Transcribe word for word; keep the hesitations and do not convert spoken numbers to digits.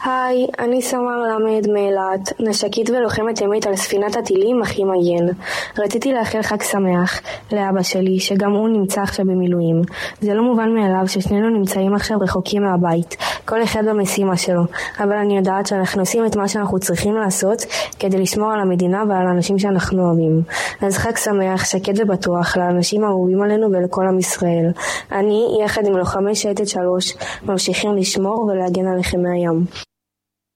היי, אני סמר למד מאילת, נשקית ולוחמת ימית על ספינת הטילים אחי מגן. רציתי לאחל חג שמח לאבא שלי, שגם הוא נמצא עכשיו במילואים. זה לא מובן מאליו ששנינו נמצאים עכשיו רחוקים מהבית, כל אחד במשימה שלו, אבל אני יודעת שאנחנו עושים את מה שאנחנו צריכים לעשות כדי לשמור על המדינה ועל האנשים שאנחנו אוהבים. אז חג שמח, שקט ובטוח לאנשים האהובים עלינו ולכל עם ישראל. אני, יחד עם לוחמי שייטת שלוש, ממשיכים לשמור ולהגן עליכם מהים.